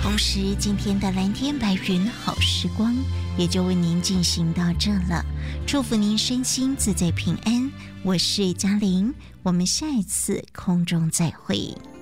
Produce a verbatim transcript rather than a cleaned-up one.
同时今天的蓝天白云好时光也就为您进行到这了，祝福您身心自在平安，我是嘉玲，我们下一次空中再会。